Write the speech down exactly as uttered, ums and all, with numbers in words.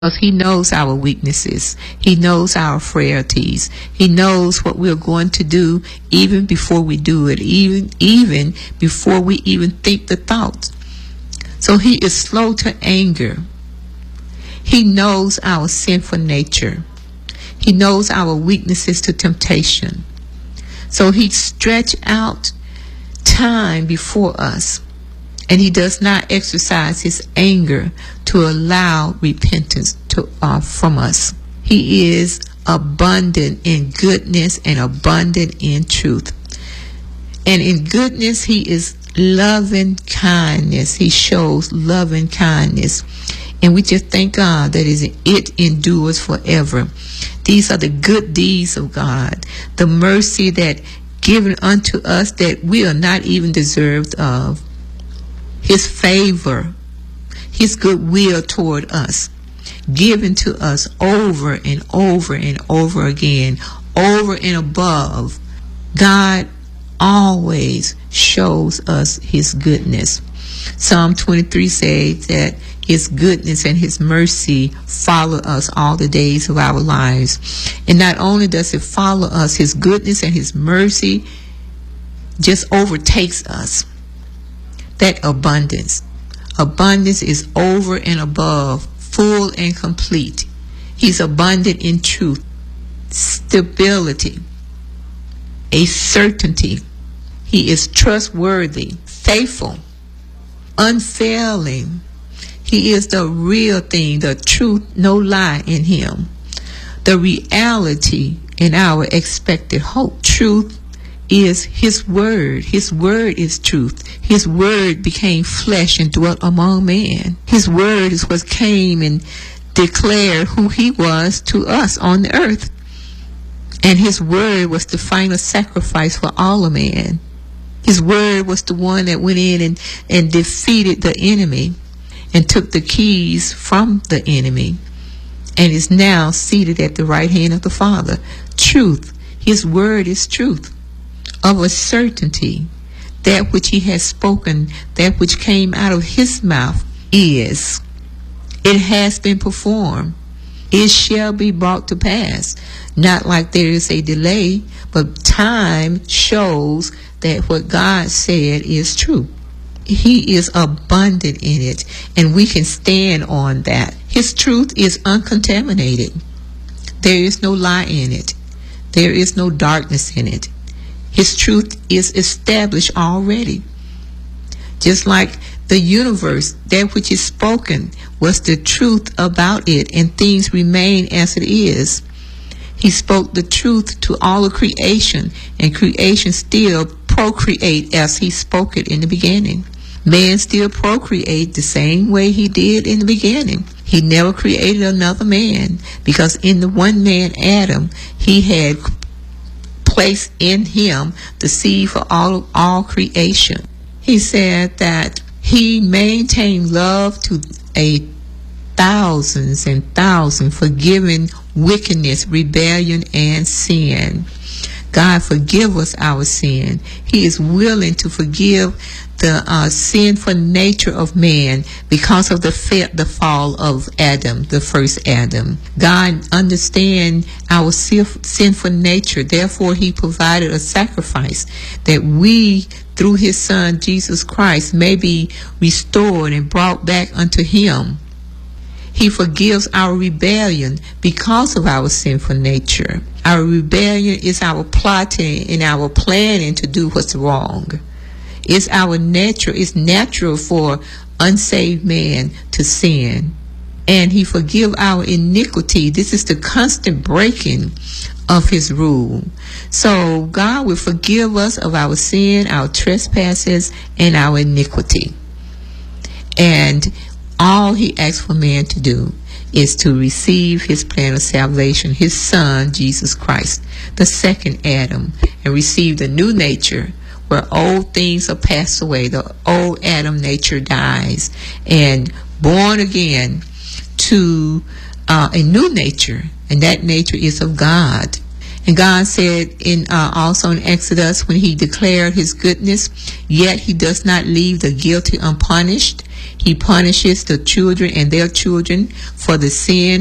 Because he knows our weaknesses. He knows our frailties. He knows what we're going to do even before we do it, even even before we even think the thought. So he is slow to anger. He knows our sinful nature. He knows our weaknesses to temptation. So he stretched out time before us. And he does not exercise his anger to allow repentance to uh, from us. He is abundant in goodness and abundant in truth. And in goodness, he is loving kindness. He shows loving kindness. And we just thank God that is it endures forever. These are the good deeds of God. The mercy that given unto us that we are not even deserved of. His favor, his goodwill toward us, given to us over and over and over again, over and above. God always shows us his goodness. Psalm twenty-three says that his goodness and his mercy follow us all the days of our lives. And not only does it follow us, his goodness and his mercy just overtakes us. That abundance. Abundance is over and above, full and complete. He's abundant in truth, stability, a certainty. He is trustworthy, faithful, unfailing. He is the real thing, the truth, no lie in him. The reality in our expected hope. Truth is his word. His word is truth. His word became flesh and dwelt among men. His word is what came and declared who he was to us on the earth. And his word was the final sacrifice for all of man. His word was the one that went in and, and defeated the enemy and took the keys from the enemy and is now seated at the right hand of the Father. Truth. His word is truth. Of a certainty, that which he has spoken, that which came out of his mouth is. It has been performed. It shall be brought to pass. Not like there is a delay, but time shows that what God said is true. He is abundant in it, and we can stand on that. His truth is uncontaminated. There is no lie in it. There is no darkness in it. His truth is established already. Just like the universe, that which is spoken was the truth about it, and things remain as it is. He spoke the truth to all of creation, and creation still procreate as he spoke it in the beginning. Man still procreate the same way he did in the beginning. He never created another man, because in the one man, Adam, he had place in him the seed for all all creation. He said that he maintained love to a thousands and thousands, forgiving wickedness, rebellion, and sin. God forgive us our sin. He is willing to forgive the uh, sinful nature of man because of the fa- the fall of Adam, the first Adam. God understands our sinf- sinful nature. Therefore, he provided a sacrifice that we, through his son, Jesus Christ, may be restored and brought back unto him. He forgives our rebellion because of our sinful nature. Our rebellion is our plotting and our planning to do what's wrong. It's our nature. It's natural for unsaved man to sin. And he forgive our iniquity. This is the constant breaking of his rule. So God will forgive us of our sin, our trespasses, and our iniquity. And all he asks for man to do is to receive his plan of salvation, his son, Jesus Christ, the second Adam, and receive the new nature where old things are passed away. The old Adam nature dies, and born again to uh, a new nature, and that nature is of God. And God said in uh, also in Exodus, when he declared his goodness, yet he does not leave the guilty unpunished. He punishes the children and their children for the sin